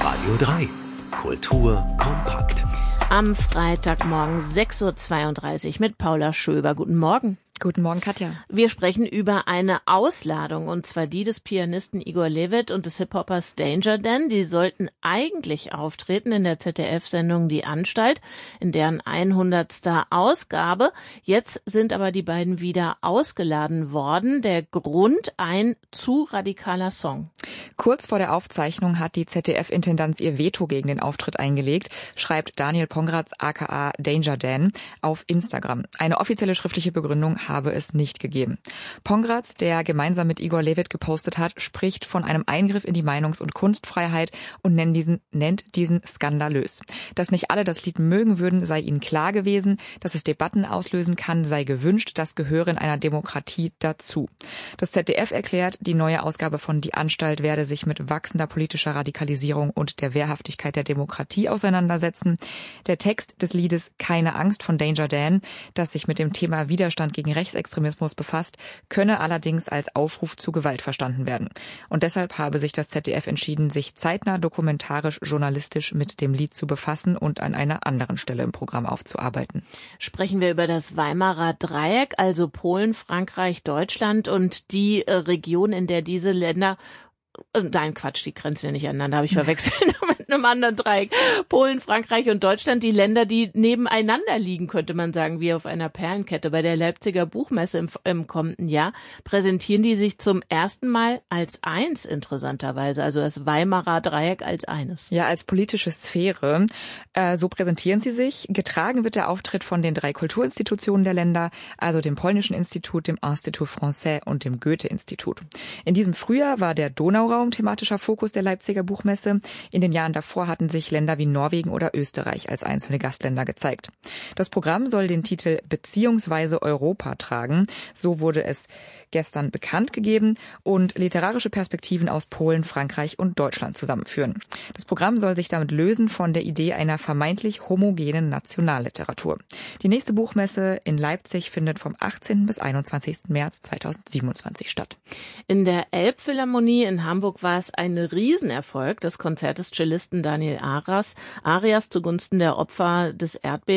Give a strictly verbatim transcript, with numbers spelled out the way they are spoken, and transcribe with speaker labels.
Speaker 1: Radio drei. Kultur kompakt.
Speaker 2: Am Freitagmorgen sechs Uhr zweiunddreißig mit Paula Schöber. Guten Morgen.
Speaker 3: Guten Morgen, Katja.
Speaker 2: Wir sprechen über eine Ausladung, und zwar die des Pianisten Igor Levit und des Hip-Hoppers Danger Dan. Die sollten eigentlich auftreten in der Z D F-Sendung Die Anstalt, in deren hundertsten Ausgabe. Jetzt sind aber die beiden wieder ausgeladen worden. Der Grund: ein zu radikaler Song.
Speaker 3: Kurz vor der Aufzeichnung hat die Z D F-Intendanz ihr Veto gegen den Auftritt eingelegt, schreibt Daniel Pongratz aka Danger Dan auf Instagram. Eine offizielle schriftliche Begründung habe es nicht gegeben. Pongratz, der gemeinsam mit Igor Levit gepostet hat, spricht von einem Eingriff in die Meinungs- und Kunstfreiheit und nennt diesen, nennt diesen skandalös. Dass nicht alle das Lied mögen würden, sei ihnen klar gewesen. Dass es Debatten auslösen kann, sei gewünscht. Das gehöre in einer Demokratie dazu. Das Z D F erklärt, die neue Ausgabe von Die Anstalt werde sich mit wachsender politischer Radikalisierung und der Wehrhaftigkeit der Demokratie auseinandersetzen. Der Text des Liedes Keine Angst von Danger Dan, das sich mit dem Thema Widerstand gegen Rechtsextremismus befasst, könne allerdings als Aufruf zu Gewalt verstanden werden. Und deshalb habe sich das Z D F entschieden, sich zeitnah dokumentarisch-journalistisch mit dem Lied zu befassen und an einer anderen Stelle im Programm aufzuarbeiten.
Speaker 2: Sprechen wir über das Weimarer Dreieck, also Polen, Frankreich, Deutschland und die äh, Region, in der diese Länder Nein, Quatsch, die grenzen ja nicht aneinander, habe ich verwechselt mit einem anderen Dreieck. Polen, Frankreich und Deutschland, die Länder, die nebeneinander liegen, könnte man sagen, wie auf einer Perlenkette. Bei der Leipziger Buchmesse im, im kommenden Jahr präsentieren die sich zum ersten Mal als eins, interessanterweise. Also das Weimarer Dreieck als eines.
Speaker 3: Ja, als politische Sphäre. Äh, so präsentieren sie sich. Getragen wird der Auftritt von den drei Kulturinstitutionen der Länder, also dem Polnischen Institut, dem Institut Français und dem Goethe-Institut. In diesem Frühjahr war der Donau Raum thematischer Fokus der Leipziger Buchmesse. In den Jahren davor hatten sich Länder wie Norwegen oder Österreich als einzelne Gastländer gezeigt. Das Programm soll den Titel Beziehungsweise Europa tragen. So wurde es gestern bekannt gegeben und literarische Perspektiven aus Polen, Frankreich und Deutschland zusammenführen. Das Programm soll sich damit lösen von der Idee einer vermeintlich homogenen Nationalliteratur. Die nächste Buchmesse in Leipzig findet vom achtzehnten bis einundzwanzigsten März zweitausendsiebenundzwanzig statt.
Speaker 2: In der Elbphilharmonie in Hamburg war es ein Riesenerfolg, das Konzert des Cellisten Daniel Arias, Arias zugunsten der Opfer des Erdbebens